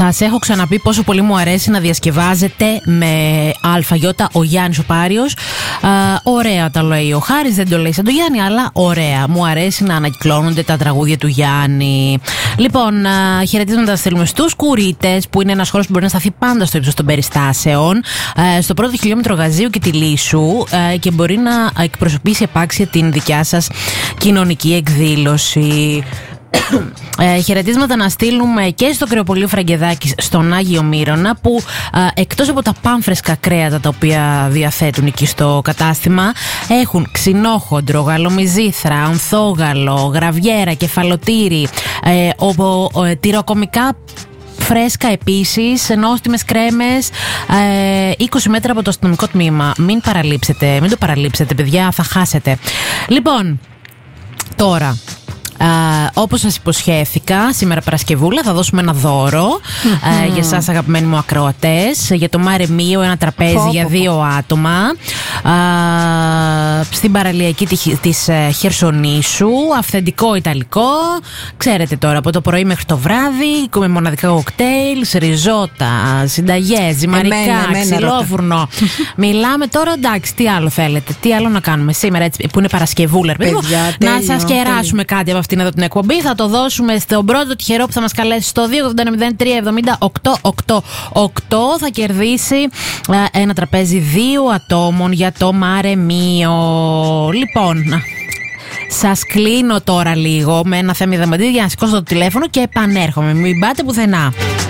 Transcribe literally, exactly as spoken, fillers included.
Σας έχω ξαναπεί πόσο πολύ μου αρέσει να διασκευάζετε με αλφαγιώτα ο Γιάννης ο Πάριος. Α, ωραία τα λέει ο Χάρης, δεν το λέει σαν το Γιάννη, αλλά ωραία. Μου αρέσει να ανακυκλώνονται τα τραγούδια του Γιάννη. Λοιπόν, α, χαιρετίσματα στέλνουμε στους Κουρίτες, που είναι ένας χώρος που μπορεί να σταθεί πάντα στο ύψος των περιστάσεων, α, στο πρώτο χιλιόμετρο Γαζίου και τη Λύσου, α, και μπορεί να εκπροσωπήσει επάξια την δικιά σας κοινωνική εκδήλωση. Ε, χαιρετίσματα να στείλουμε και στο κρεοπολείο Φραγκεδάκης στον Άγιο Μύρονα, που α, εκτός από τα πάμφρεσκα κρέατα τα οποία διαθέτουν εκεί στο κατάστημα, έχουν ξινόχοντρο, γαλομυζήθρα, ανθόγαλο, γραβιέρα, κεφαλοτήρι, ε, ο, ο, ε, τυροκομικά φρέσκα επίσης, νόστιμες κρέμες, ε, είκοσι μέτρα από το αστυνομικό τμήμα. Μην παραλείψετε, μην το παραλείψετε παιδιά, θα χάσετε. Λοιπόν, τώρα... Uh, όπως σας υποσχέθηκα, σήμερα Παρασκευούλα θα δώσουμε ένα δώρο mm-hmm. uh, για σας αγαπημένοι μου ακροατές, για το Μάρε Μίο, ένα τραπέζι oh, για δύο oh. άτομα uh, στην παραλιακή της uh, Χερσονήσου, αυθεντικό ιταλικό, ξέρετε τώρα, από το πρωί μέχρι το βράδυ, με μοναδικά κοκτέιλ, ριζότα, συνταγές, ζυμαρικά, ξυλόφουρνο. Μιλάμε τώρα, εντάξει, τι άλλο θέλετε, τι άλλο να κάνουμε σήμερα, έτσι, που είναι Παρασκευούλα, παιδιά, να σας κεράσουμε κάτι από αυτήν εδώ την εκπομπή. Θα το δώσουμε στον πρώτο τυχερό που θα μας καλέσει στο δύο ογδόντα ένα μηδέν τρία εβδομήντα οκτώ ογδόντα οκτώ. Θα κερδίσει ε, ένα τραπέζι δύο ατόμων για το Μάρε Μίο. Λοιπόν, σας κλείνω τώρα λίγο με ένα θέμα δαματίδι για να σηκώσω το τηλέφωνο και επανέρχομαι. Μην πάτε πουθενά.